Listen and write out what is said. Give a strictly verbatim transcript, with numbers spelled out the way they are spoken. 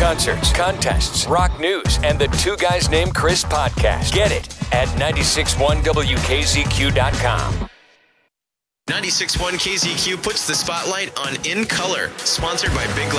concerts, contests, rock news, and the Two Guys Named Chris podcast. Get it at nine six one W K Z Q dot com. ninety-six point one K Z Q puts the spotlight on In Color, sponsored by Big